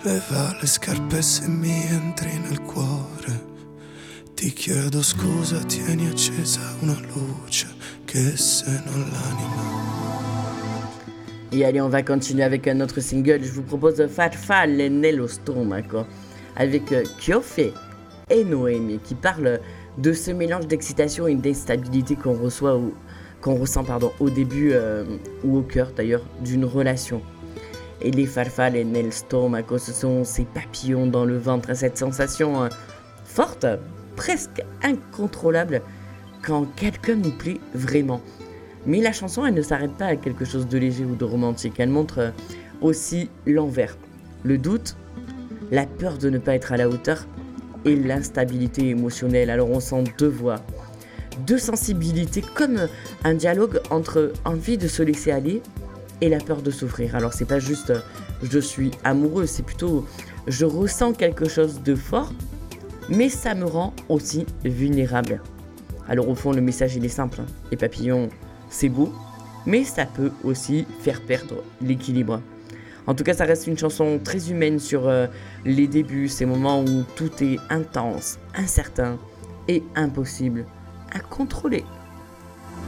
Leva le scarpe se mi entri nel cuore. Ti chiedo scusa, tieni accesa una luce che se non l'anima. Et allez, on va continuer avec un autre single. Je vous propose Farfalle nello stomaco avec Kiofe et Noémie qui parle de ce mélange d'excitation et d'instabilité qu'on ressent au début ou au cœur d'ailleurs d'une relation. Et les farfalle nel stomaco, ce sont ces papillons dans le ventre, cette sensation forte, presque incontrôlable quand quelqu'un nous plaît vraiment. Mais la chanson, elle ne s'arrête pas à quelque chose de léger ou de romantique. Elle montre aussi l'envers, le doute, la peur de ne pas être à la hauteur et l'instabilité émotionnelle. Alors on sent deux voix, deux sensibilités, comme un dialogue entre envie de se laisser aller et la peur de souffrir. Alors c'est pas juste je suis amoureux, c'est plutôt je ressens quelque chose de fort, mais ça me rend aussi vulnérable. Alors au fond, le message il est simple, hein. Les papillons, c'est beau, mais ça peut aussi faire perdre l'équilibre. En tout cas, ça reste une chanson très humaine sur les débuts, ces moments où tout est intense, incertain et impossible à contrôler.